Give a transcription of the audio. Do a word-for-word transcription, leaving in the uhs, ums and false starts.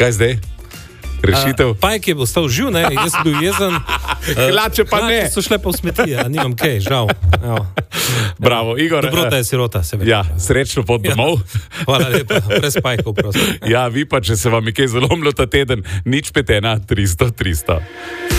kaj zdaj? Rešitev? Uh, Pajk je ostal živ, ne, jaz sem bil jezen. Hlače pa ne. Hlače so šle pa v smeti, a nimam kaj, žal. Evo. Bravo, Igor. Dobrota je sirota, se vedi. Ja, srečno pot domov. Ja. Hvala lepa, brez pajkov, prosim. Ja, vi pa, če se vam je kaj zalomilo ta teden, nič pet ena tristo tristo.